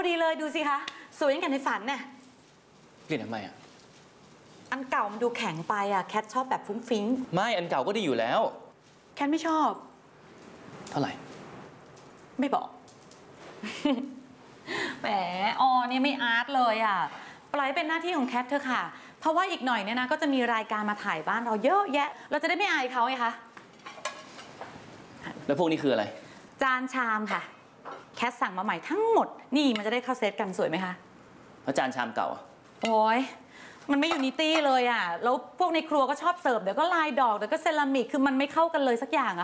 อดีเลยดูสิคะสวยอย่างในฝันเนี่ยเปลี่ยนทำไมอ่ะอันเก่ามันดูแข็งไปอ่ะแคทชอบแบบฟุ้งฟิ้งไม่อันเก่าก็ดีอยู่แล้วแคทไม่ชอบเท่าไหร่ไม่บอก แหมออเนี่ยไม่อาร์ตเลยอ่ะปล่อยเป็นหน้าที่ของแคทเธอค่ะเพราะว่าอีกหน่อยเนี่ยนะก็จะมีรายการมาถ่ายบ้านเราเยอะแยะเราจะได้ไม่อายเขาไงคะแล้วพวกนี้คืออะไรจานชามค่ะแคทสั่งมาใหม่ทั้งหมดนี่มันจะได้เข้าเซตกันสวยไหมคะแล้วจานชามเก่าโอ้ยมันไม่ยูนิตี้เลยอ่ะแล้วพวกในครัวก็ชอบเสิร์ฟเดี๋ยวก็ลายดอกเดี๋ยวก็เซรามิกคือมันไม่เข้ากันเลยสักอย่างอะ